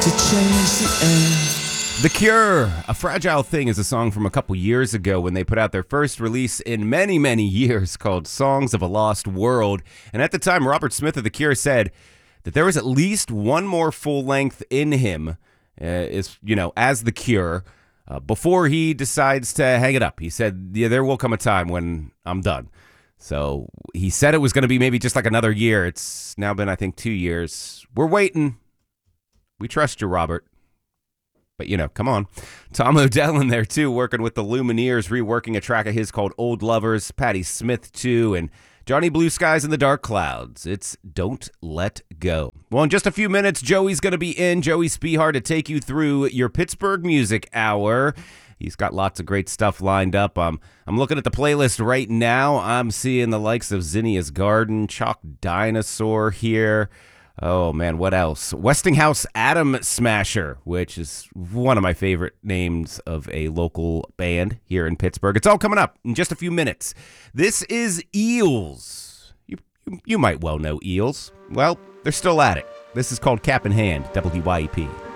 to change the air. The Cure, A Fragile Thing, is a song from a couple years ago when they put out their first release in many, many years called Songs of a Lost World. And at the time, Robert Smith of The Cure said that there was at least one more full length in him, as The Cure, before he decides to hang it up. He said, yeah, there will come a time when I'm done. So he said it was going to be maybe just like another year. It's now been, I think, 2 years. We're waiting. We trust you, Robert. But, come on. Tom Odell in there, too, working with the Lumineers, reworking a track of his called Old Lovers. Patti Smith, too, and Johnny Blue Skies in the Dark Clouds. It's Don't Let Go. Well, in just a few minutes, Joey's going to be in. Joey Spihar to take you through your Pittsburgh Music Hour. He's got lots of great stuff lined up. I'm looking at the playlist right now. I'm seeing the likes of Zinnia's Garden, Chalk Dinosaur here. Oh, man, what else? Westinghouse Atom Smasher, which is one of my favorite names of a local band here in Pittsburgh. It's all coming up in just a few minutes. This is Eels. You might well know Eels. Well, they're still at it. This is called Cap in Hand, WYEP.